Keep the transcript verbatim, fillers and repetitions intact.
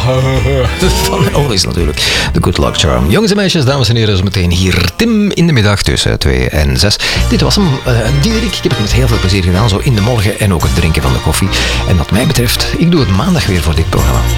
Van Elvis natuurlijk. The Good Luck Charm. Jongens en meisjes, dames en heren, zo meteen hier Tim in de middag tussen twee en zes. Dit was hem, uh, Diederik. Ik heb het met heel veel plezier gedaan, zo in de morgen en ook het drinken van de koffie. En wat mij betreft, ik doe het maandag weer voor dit programma.